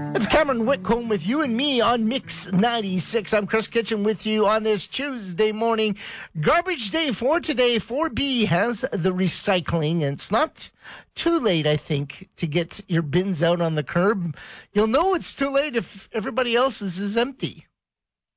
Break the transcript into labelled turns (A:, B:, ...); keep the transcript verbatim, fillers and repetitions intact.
A: It's Cameron Whitcomb with you and me on Mix ninety-six. I'm Chris Kitchen with you on this Tuesday morning. Garbage day for today. four B has the recycling, and it's not too late, I think, to get your bins out on the curb. You'll know it's too late if everybody else's is empty.